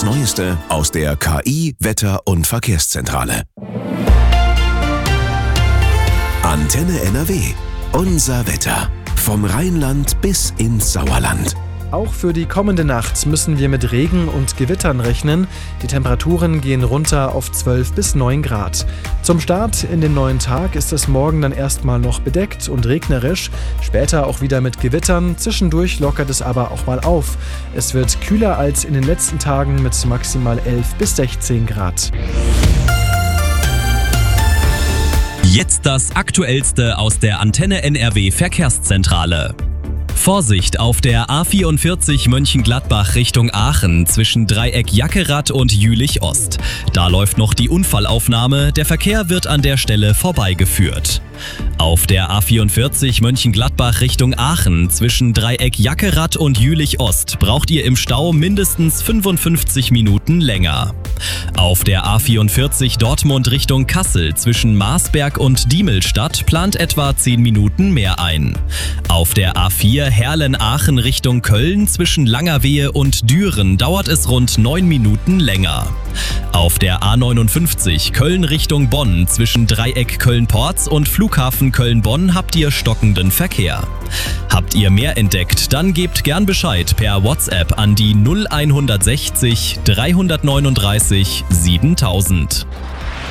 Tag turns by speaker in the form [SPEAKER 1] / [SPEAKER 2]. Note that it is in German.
[SPEAKER 1] Neueste aus der KI Wetter- und Verkehrszentrale. Antenne NRW. Unser Wetter. Vom Rheinland bis ins Sauerland.
[SPEAKER 2] Auch für die kommende Nacht müssen wir mit Regen und Gewittern rechnen. Die Temperaturen gehen runter auf 12 bis 9 Grad. Zum Start in den neuen Tag ist es morgen dann erstmal noch bedeckt und regnerisch. Später auch wieder mit Gewittern. Zwischendurch lockert es aber auch mal auf. Es wird kühler als in den letzten Tagen mit maximal 11 bis 16 Grad.
[SPEAKER 3] Jetzt das Aktuellste aus der Antenne NRW Verkehrszentrale. Vorsicht auf der A44 Mönchengladbach Richtung Aachen zwischen Dreieck Jackerath und Jülich Ost. Da läuft noch die Unfallaufnahme, der Verkehr wird an der Stelle vorbeigeführt. Auf der A44 Mönchengladbach Richtung Aachen zwischen Dreieck Jackerath und Jülich Ost braucht ihr im Stau mindestens 55 Minuten länger. Auf der A44 Dortmund Richtung Kassel zwischen Marsberg und Diemelstadt plant etwa 10 Minuten mehr ein. Auf der A4 Herlen-Aachen Richtung Köln zwischen Langerwehe und Düren dauert es rund 9 Minuten länger. Auf der A59 Köln Richtung Bonn zwischen Dreieck Köln-Porz und Flughafen Köln-Bonn habt ihr stockenden Verkehr. Habt ihr mehr entdeckt, dann gebt gern Bescheid per WhatsApp an die 0160 339 7000.